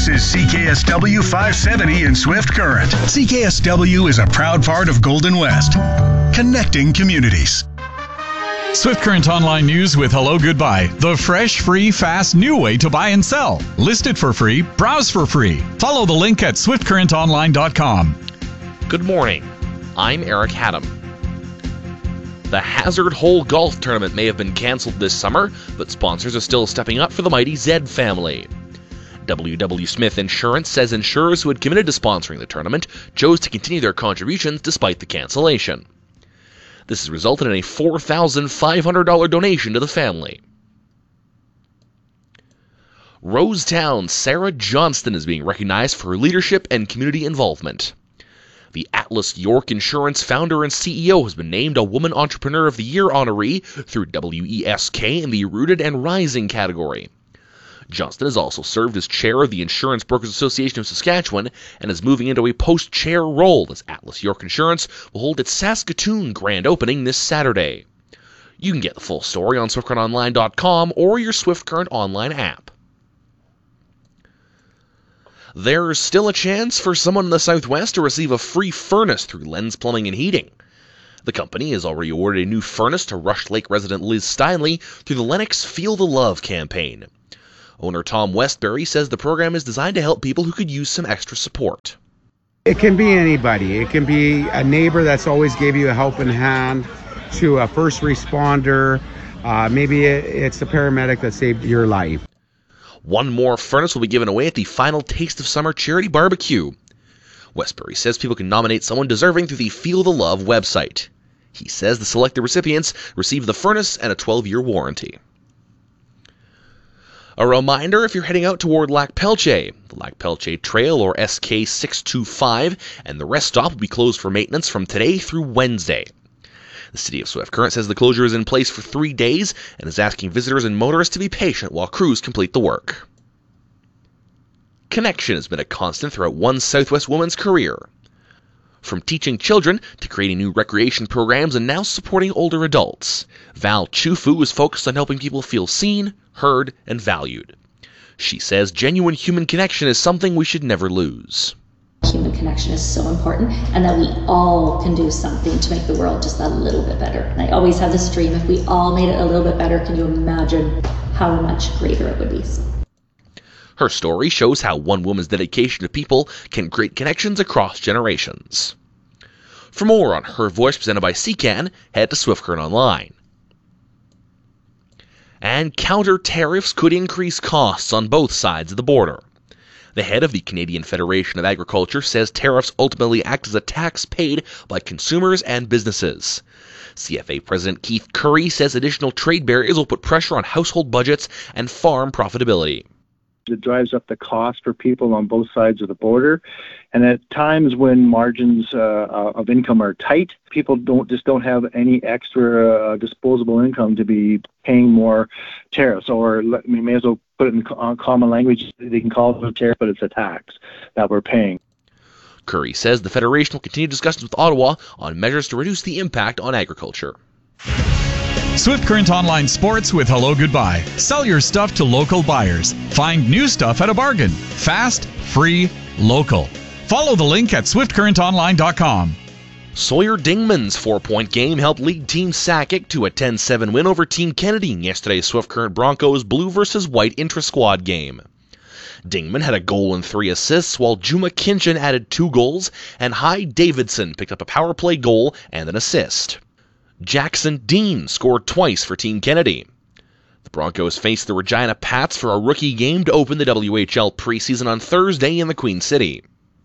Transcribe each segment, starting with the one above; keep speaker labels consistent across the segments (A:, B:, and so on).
A: is CKSW 570 in Swift Current. CKSW is a proud part of Golden West, connecting communities.
B: Swift Current Online News with Hello Goodbye. The fresh, free, fast, new way to buy and sell. List it for free. Browse for free. Follow the link at swiftcurrentonline.com.
C: Good morning. I'm Eric Haddam. The Hazard Hole Golf Tournament may have been canceled this summer, but sponsors are still stepping up for the mighty Zed family. W.W. Smith Insurance says insurers who had committed to sponsoring the tournament chose to continue their contributions despite the cancellation. This has resulted in a $4,500 donation to the family. Rosetown's Sarah Johnston is being recognized for her leadership and community involvement. The Atlas York Insurance founder and CEO has been named a Woman Entrepreneur of the Year honoree through WESK in the Rooted and Rising category. Johnston has also served as chair of the Insurance Brokers Association of Saskatchewan and is moving into a post-chair role as Atlas York Insurance will hold its Saskatoon grand opening this Saturday. You can get the full story on SwiftCurrentOnline.com or your Swift Current Online app. There's still a chance for someone in the Southwest to receive a free furnace through Lens Plumbing and Heating. The company has already awarded a new furnace to Rush Lake resident Liz Steinley through the Lennox Feel the Love campaign. Owner Tom Westbury says the program is designed to help people who could use some extra support.
D: It can be anybody. It can be a neighbor that's always gave you a helping hand, to a first responder. Maybe it's a paramedic that saved your life.
C: One more furnace will be given away at the final Taste of Summer charity barbecue. Westbury says people can nominate someone deserving through the Feel the Love website. He says the selected recipients receive the furnace and a 12-year warranty. A reminder if you're heading out toward Lac Pelche, the Lac Pelche Trail, or SK625, and the rest stop will be closed for maintenance from today through Wednesday. The City of Swift Current says the closure is in place for 3 days and is asking visitors and motorists to be patient while crews complete the work. Connection has been a constant throughout one Southwest woman's career. From teaching children to creating new recreation programs and now supporting older adults, Val Chufu is focused on helping people feel seen, heard, and valued. She says genuine human connection is something we should never lose.
E: Human connection is so important, and that we all can do something to make the world just a little bit better. And I always have this dream, if we all made it a little bit better, can you imagine how much greater it would be?
C: Her story shows how one woman's dedication to people can create connections across generations. For more on Her Voice presented by CCAN, head to Swift Current Online. And counter tariffs could increase costs on both sides of the border. The head of the Canadian Federation of Agriculture says tariffs ultimately act as a tax paid by consumers and businesses. CFA President Keith Curry says additional trade barriers will put pressure on household budgets and farm profitability.
F: It drives up the cost for people on both sides of the border. And at times when margins of income are tight, people don't have any extra disposable income to be paying more tariffs. Or we may as well put it in common language. They can call it a tariff, but it's a tax that we're paying.
C: Curry says the Federation will continue discussions with Ottawa on measures to reduce the impact on agriculture.
B: Swift Current Online Sports with Hello Goodbye. Sell your stuff to local buyers. Find new stuff at a bargain. Fast, free, local. Follow the link at swiftcurrentonline.com.
C: Sawyer Dingman's 4-point game helped lead Team Sakic to a 10-7 win over Team Kennedy in yesterday's Swift Current Broncos blue versus white intra-squad game. Dingman had a goal and 3 assists, while Juma Kinchin added 2 goals, and Hyde Davidson picked up a power play goal and an assist. Jackson Dean scored twice for Team Kennedy. The Broncos faced the Regina Pats for a rookie game to open the WHL preseason on Thursday in the Queen City.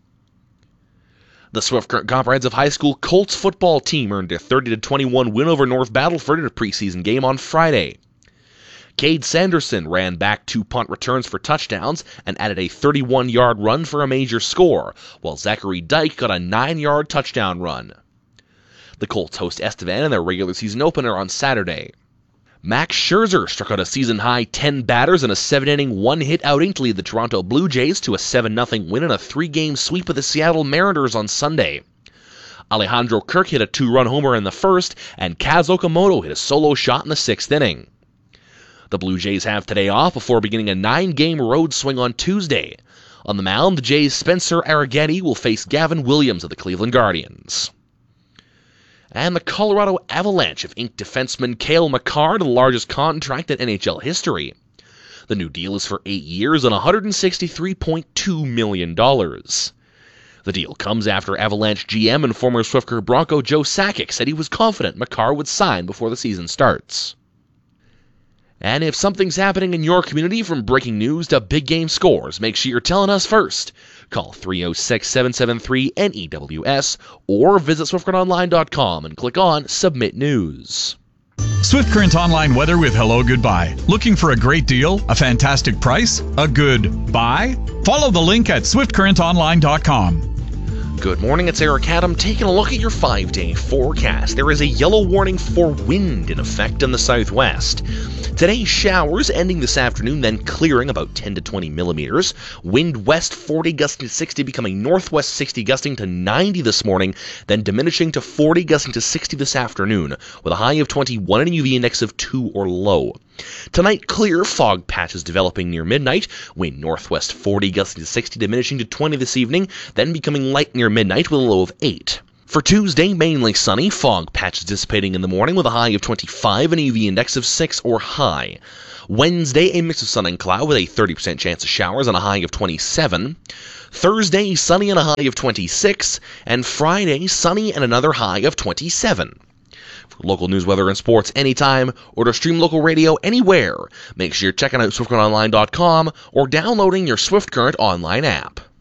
C: The Swift Current Comprehensive High School Colts football team earned a 30-21 win over North Battleford in a preseason game on Friday. Cade Sanderson ran back 2 punt returns for touchdowns and added a 31-yard run for a major score, while Zachary Dyke got a 9-yard touchdown run. The Colts host Estevan in their regular season opener on Saturday. Max Scherzer struck out a season-high 10 batters in a 7-inning, 1-hit outing to lead the Toronto Blue Jays to a 7-0 win in a 3-game sweep of the Seattle Mariners on Sunday. Alejandro Kirk hit a 2-run homer in the first, and Kaz Okamoto hit a solo shot in the 6th inning. The Blue Jays have today off before beginning a 9-game road swing on Tuesday. On the mound, the Jays' Spencer Arrighetti will face Gavin Williams of the Cleveland Guardians. And the Colorado Avalanche have inked defenseman Cale Makar to the largest contract in NHL history. The new deal is for 8 years and $163.2 million. The deal comes after Avalanche GM and former Swift Current Bronco Joe Sakic said he was confident Makar would sign before the season starts. And if something's happening in your community, from breaking news to big game scores, make sure you're telling us first. Call 306-773-NEWS or visit SwiftCurrentOnline.com and click on Submit News.
B: Swift Current Online weather with Hello Goodbye. Looking for a great deal, a fantastic price, a good buy? Follow the link at SwiftCurrentOnline.com.
C: Good morning, it's Eric Adam taking a look at your 5-day forecast. There is a yellow warning for wind in effect in the southwest. Today, showers ending this afternoon, then clearing about 10 to 20 millimeters. Wind west 40 gusting to 60, becoming northwest 60 gusting to 90 this morning, then diminishing to 40 gusting to 60 this afternoon, with a high of 21 and a UV index of 2 or low. Tonight, clear, fog patches developing near midnight. Wind northwest 40 gusting to 60, diminishing to 20 this evening, then becoming light near midnight with a low of 8. For Tuesday, mainly sunny, fog patches dissipating in the morning with a high of 25 and a UV index of 6 or high. Wednesday, a mix of sun and cloud with a 30% chance of showers and a high of 27. Thursday, sunny and a high of 26. And Friday, sunny and another high of 27. For local news, weather, and sports anytime, or to stream local radio anywhere, make sure you're checking out SwiftCurrentOnline.com or downloading your Swift Current online app.